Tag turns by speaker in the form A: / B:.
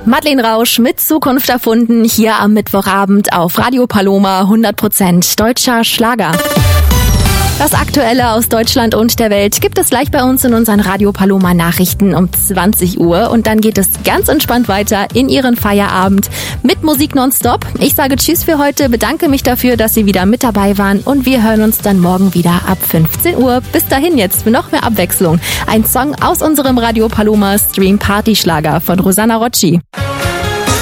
A: Madeleine Rausch mit Zukunft erfunden, hier am Mittwochabend auf Radio Paloma, 100% deutscher Schlager. Das Aktuelle aus Deutschland und der Welt gibt es gleich bei uns in unseren Radio Paloma Nachrichten um 20 Uhr. Und dann geht es ganz entspannt weiter in Ihren Feierabend mit Musik nonstop. Ich sage Tschüss für heute, bedanke mich dafür, dass Sie wieder mit dabei waren. Und wir hören uns dann morgen wieder ab 15 Uhr. Bis dahin jetzt für noch mehr Abwechslung. Ein Song aus unserem Radio Paloma Stream Party Schlager von Rosanna Rocci.